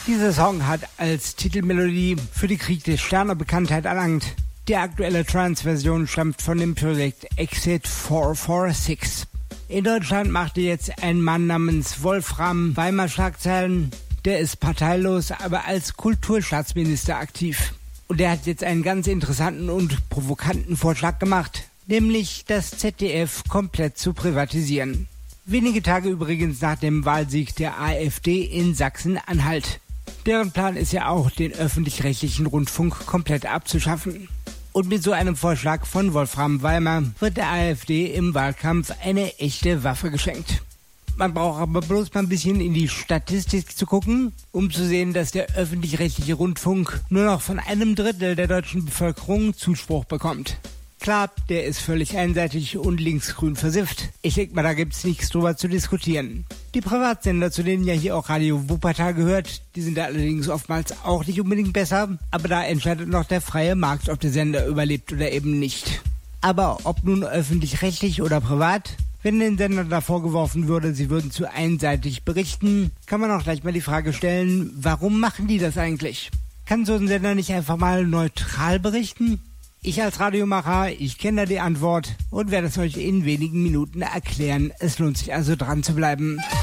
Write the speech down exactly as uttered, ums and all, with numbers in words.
Dieser Song hat als Titelmelodie für die Krieg der Sterne Bekanntheit erlangt. Die aktuelle Trance-Version stammt von dem Projekt Exit vier vier sechs. In Deutschland machte jetzt ein Mann namens Wolfram Weimar Schlagzeilen. Der ist parteilos, aber als Kulturstaatsminister aktiv. Und der hat jetzt einen ganz interessanten und provokanten Vorschlag gemacht, nämlich das Z D F komplett zu privatisieren. Wenige Tage übrigens nach dem Wahlsieg der AfD in Sachsen-Anhalt. Deren Plan ist ja auch, den öffentlich-rechtlichen Rundfunk komplett abzuschaffen. Und mit so einem Vorschlag von Wolfram Weimar wird der AfD im Wahlkampf eine echte Waffe geschenkt. Man braucht aber bloß mal ein bisschen in die Statistik zu gucken, um zu sehen, dass der öffentlich-rechtliche Rundfunk nur noch von einem Drittel der deutschen Bevölkerung Zuspruch bekommt. Klar, der ist völlig einseitig und linksgrün versifft. Ich denke mal, da gibt's nichts drüber zu diskutieren. Die Privatsender, zu denen ja hier auch Radio Wuppertal gehört, die sind da allerdings oftmals auch nicht unbedingt besser, aber da entscheidet noch der freie Markt, ob der Sender überlebt oder eben nicht. Aber ob nun öffentlich-rechtlich oder privat, wenn den Sendern da vorgeworfen würde, sie würden zu einseitig berichten, kann man auch gleich mal die Frage stellen, warum machen die das eigentlich? Kann so ein Sender nicht einfach mal neutral berichten? Ich als Radiomacher, ich kenne da die Antwort und werde es euch in wenigen Minuten erklären. Es lohnt sich also dran zu bleiben.